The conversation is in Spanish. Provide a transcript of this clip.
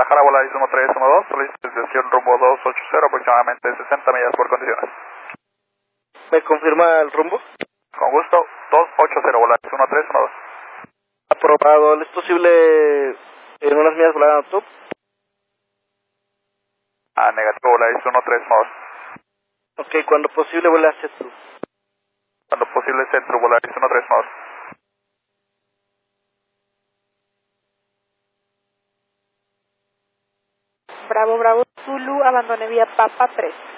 Guadalajara, Volaris 1312, solicitación rumbo 280, aproximadamente 60 millas por condiciones. ¿Me confirma el rumbo? Con gusto, 280, Volaris 1312. Aprobado. ¿Es posible en unas millas volar a top? Negativo, Volaris 1312. Ok, cuando posible vuela hacia tú. Cuando posible, centro, Volaris 1312. Bravo, Bravo, Zulu, abandone vía Papa 3.